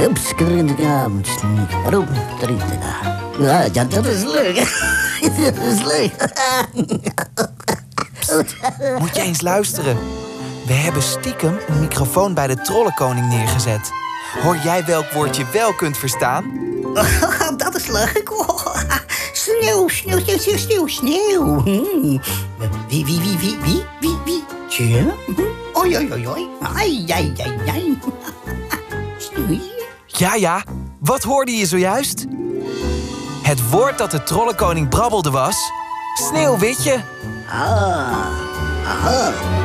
Ja, dat is leuk. Dat is leuk. Moet je eens luisteren. We hebben stiekem een microfoon bij de trollenkoning neergezet. Hoor jij welk woord je wel kunt verstaan? Dat is leuk. Sneeuw, sneeuw, sneeuw, sneeuw, sneeuw, sneeuw. Wie? Tje? Oi, oi, oi, oi. Ai, ai, ai, ai. Sneeuw. Ja, wat hoorde je zojuist? Het woord dat de trollenkoning brabbelde was... Sneeuwwitje. Ah.